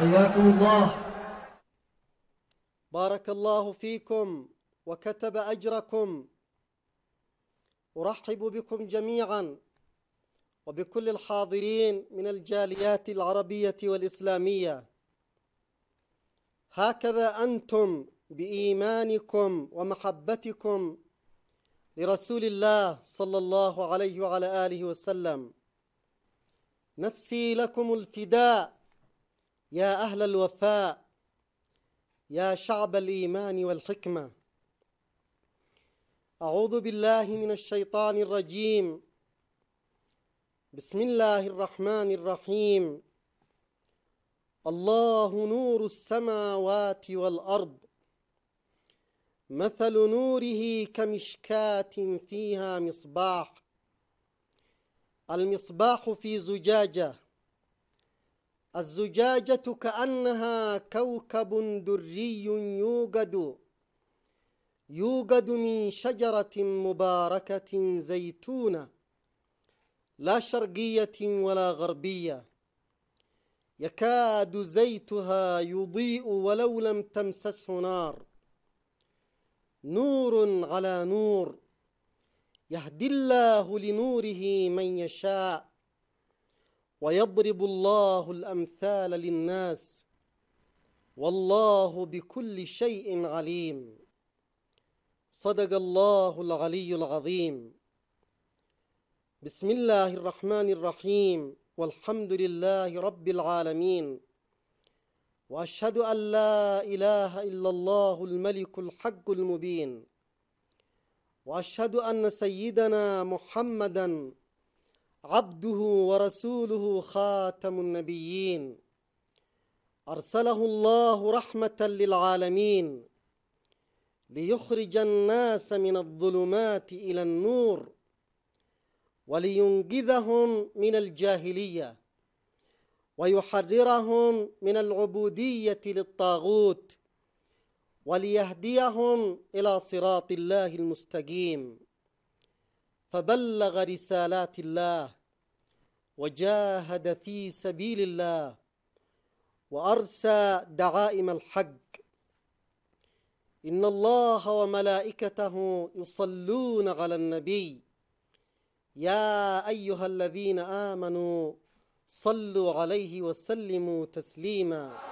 حياكم الله. بارك الله فيكم وكتب أجركم. أرحب بكم جميعا وبكل الحاضرين من الجاليات العربية والإسلامية. هكذا أنتم بإيمانكم ومحبتكم لرسول الله صلى الله عليه وعلى آله وسلم. نفسي لكم الفداء يا أهل الوفاء، يا شعب الإيمان والحكمة. أعوذ بالله من الشيطان الرجيم. بسم الله الرحمن الرحيم. الله نور السماوات والأرض، مثل نوره كمشكاة فيها مصباح. المصباح في زجاجة، الزجاجة كأنها كوكب دري يوقد من شجرة مباركة زيتونة لا شرقية ولا غربية، يكاد زيتها يضيء ولو لم تمسسه نار، نور على نور، يهدي الله لنوره من يشاء، ويضرب الله الأمثال للناس، والله بكل شيء عليم. صدق الله العلي العظيم. بسم الله الرحمن الرحيم، والحمد لله رب العالمين، وأشهد أن لا إله إلا الله الملك الحق المبين، وأشهد أن سيدنا محمدًا عبده ورسوله خاتم النبيين، أرسله الله رحمة للعالمين ليخرج الناس من الظلمات إلى النور، ولينقذهم من الجاهلية، ويحررهم من العبودية للطاغوت، وليهديهم إلى صراط الله المستقيم. فبلغ رسالات الله، وجاهد في سبيل الله، وأرسى دعائم الحق. إن الله وملائكته يصلون على النبي، يا أيها الذين آمنوا صلوا عليه وسلموا تسليما.